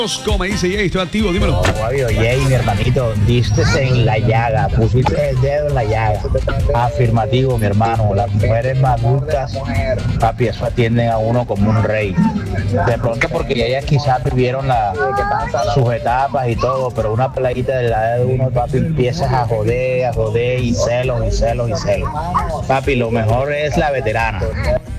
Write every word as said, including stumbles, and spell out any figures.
Como dice Jay, estoy activo, dímelo. No, Jay, mi hermanito, diste en la llaga, pusiste el dedo en la llaga. Afirmativo, mi hermano. Las mujeres más adultas, papi, eso atienden a uno como un rey. De pronto porque ellas quizás vivieron la, sus etapas y todo, pero una playita de la edad de uno, papi, empiezas a joder, a joder y celos y celos y celos. Papi, lo mejor es la veterana.